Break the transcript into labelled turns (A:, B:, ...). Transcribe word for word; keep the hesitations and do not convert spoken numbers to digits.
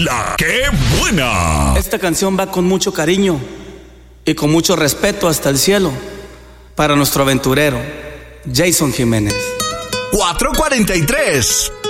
A: La que buena.
B: Esta canción va con mucho cariño y con mucho respeto hasta el cielo para nuestro aventurero, Jason Jiménez.
A: cuatro cuarenta y tres